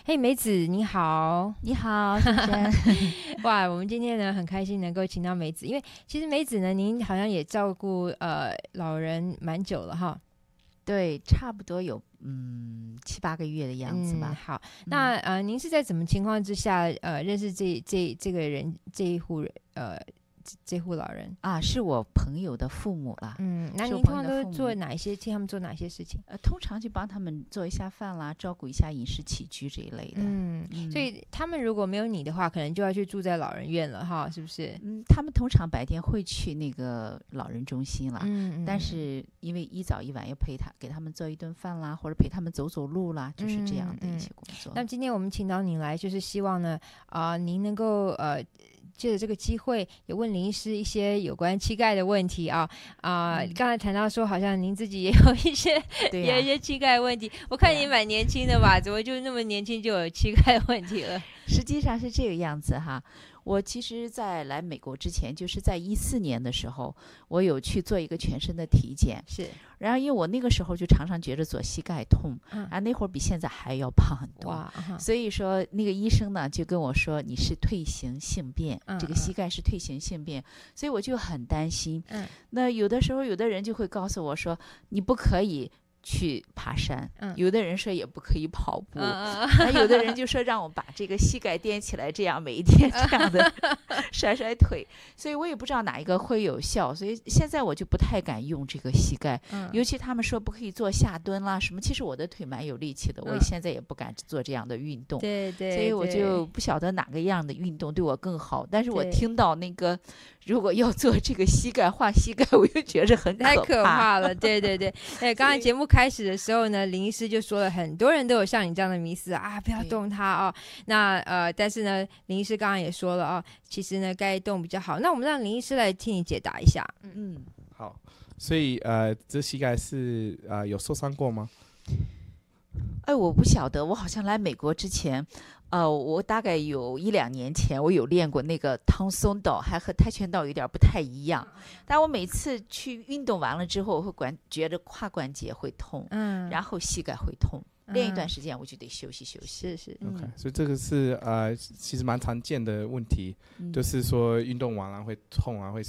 嘿，梅子你好。 你好，先生。 哇，我们今天呢很开心能够请到梅子，因为其实梅子呢，您好像也照顾老人蛮久了哈。 对，差不多有7、8个月的样子吧。 好，那您是在什么情况之下认识这个人这户老人啊？是我朋友的父母啦。 那您通常都做替他们做哪些事情？ 通常就帮他们做一下饭啦，照顾一下饮食起居这一类的。 所以他们如果没有你的话，可能就要去住在老人院了哈，是不是？ 他们通常白天会去那个老人中心啦，但是因为一早一晚要给他们做一顿饭啦，或者陪他们走走路啦，就是这样的一些工作。 那今天我们请到您来，就是希望呢，您能够借着这个机会，也问林医师一些有关膝盖的问题啊。刚才谈到说，好像您自己也有一些有一些膝盖问题。我看你蛮年轻的吧，怎么就那么年轻就有膝盖问题了？ 实际上是这个样子哈。我其实在来美国之前，就是在2014年的时候，我有去做一个全身的体检。 是。 然后因为我那个时候就常常觉得左膝盖痛，那会儿比现在还要胖很多。所以说那个医生呢就跟我说，你是退行性变，这个膝盖是退行性变。所以我就很担心。那有的时候有的人就会告诉我说，你不可以去爬山，有的人说也不可以跑步，有的人就说让我把这个膝盖垫起来，这样每一天这样的甩甩腿。所以我也不知道哪一个会有效，所以现在我就不太敢用这个膝盖。尤其他们说不可以做下蹲啦什么，其实我的腿蛮有力气的，我现在也不敢做这样的运动。 对， 所以我就不晓得哪个样的运动对我更好。但是我听到那个如果要做这个膝盖换膝盖，我就觉得很太可怕了。对。刚才节目开始的时候呢，林医师就说了，很多人都有像你这样的迷思啊，不要动它啊。那但是呢，林医师刚刚也说了其实呢该动比较好。那我们让林医师来替你解答一下。 好。所以这膝盖是有受伤过吗？ 我不晓得，我好像来美国之前，我大概有1-2年前，我有练过那个螳松道，还和跆拳道有点不太一样。但我每次去运动完了之后，我会觉得胯关节会痛，然后膝盖会痛。练一段时间我就得休息休息。 是。 OK， 所以这个是其实蛮常见的问题，就是说运动完了会痛啊，会